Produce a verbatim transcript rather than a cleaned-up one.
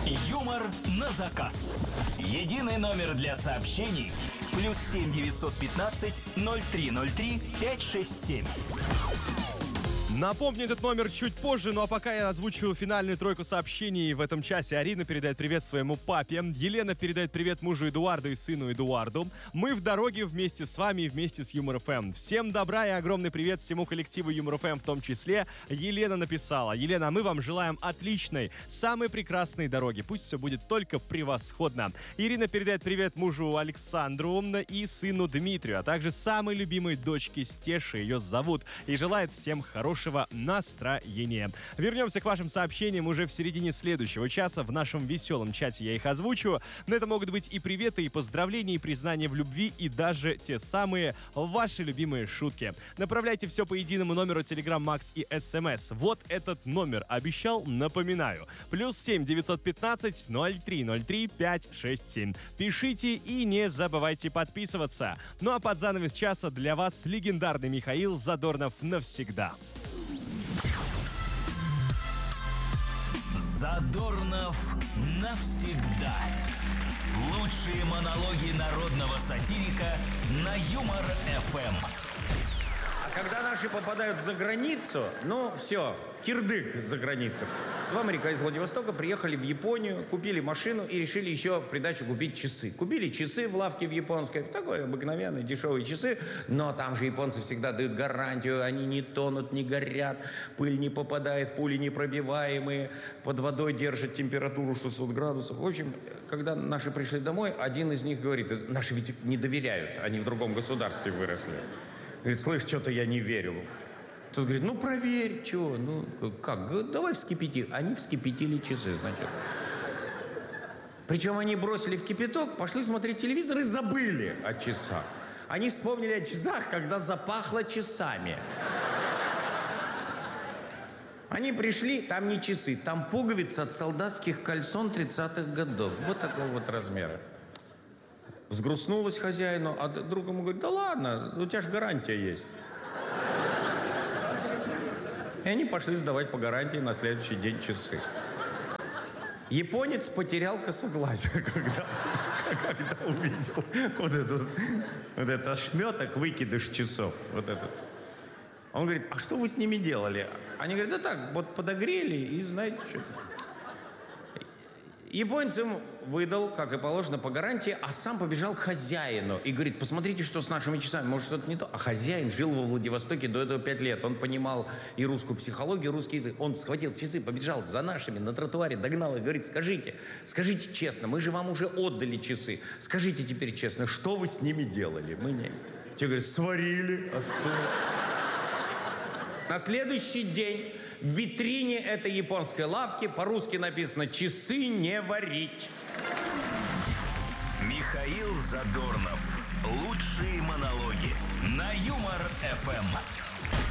Юмор на заказ. Единый номер для сообщений. Плюс семь девятьсот пятнадцать ноль три ноль три пять шесть семь. Напомню этот номер чуть позже, ну а пока я озвучу финальную тройку сообщений в этом часе. Арина передает привет своему папе, Елена передает привет мужу Эдуарду и сыну Эдуарду. Мы в дороге вместе с вами и вместе с Юмор эф эм. Всем добра и огромный привет всему коллективу Юмор эф эм в том числе. Елена написала: Елена, мы вам желаем отличной, самой прекрасной дороги. Пусть все будет только превосходно. Ирина передает привет мужу Александру и сыну Дмитрию, а также самой любимой дочке Стеше, ее зовут, и желает всем хорошего настроения. Вернемся к вашим сообщениям уже в середине следующего часа. В нашем веселом чате я их озвучу. Но это могут быть и приветы, и поздравления, и признания в любви, и даже те самые ваши любимые шутки. Направляйте все по единому номеру Telegram Max и эс эм эс. Вот этот номер. Обещал, напоминаю. Плюс семь девятьсот пятнадцать ноль три ноль три пять шесть семь. Пишите и не забывайте подписываться. Ну а под занавес часа для вас легендарный Михаил Задорнов навсегда. Задорнов навсегда. Лучшие монологи народного сатирика на Юмор эф эм. А когда наши попадают за границу, ну все, кирдык за границей. Два моряка из Владивостока приехали в Японию, купили машину и решили еще в придачу купить часы. Купили часы в лавке в японской, такой обыкновенные дешевые часы, но там же японцы всегда дают гарантию, они не тонут, не горят, пыль не попадает, пули непробиваемые, под водой держат температуру шестьсот градусов. В общем, когда наши пришли домой, один из них говорит: наши ведь не доверяют, они в другом государстве выросли. Говорит: слышь, что-то я не верю. Тот говорит: ну проверь, что, ну как, говорит, давай вскипяти. Они вскипятили часы, значит. Причем они бросили в кипяток, пошли смотреть телевизор и забыли о часах. Они вспомнили о часах, когда запахло часами. Они пришли, там не часы, там пуговицы от солдатских кальсон тридцатых годов. Вот такого вот размера. Взгрустнулась хозяину, а друг ему говорит: да ладно, у тебя же гарантия есть. И они пошли сдавать по гарантии на следующий день часы. Японец потерял косоглазие, когда, когда увидел вот этот, вот этот ошметок, выкидыш часов. Вот этот. Он говорит: а что вы с ними делали? Они говорят: да так, вот подогрели и знаете что-то. Японец им выдал, как и положено, по гарантии, а сам побежал к хозяину и говорит: посмотрите, что с нашими часами, может, что-то не то. А хозяин жил во Владивостоке до этого пять лет. Он понимал и русскую психологию, и русский язык. Он схватил часы, побежал за нашими на тротуаре, догнал и говорит: скажите, скажите честно, мы же вам уже отдали часы. Скажите теперь честно, что вы с ними делали? Мы не... Те говорят: сварили. А что? На следующий день в витрине этой японской лавки по-русски написано: «Часы не варить». Михаил Задорнов. Лучшие монологи на Юмор эф эм.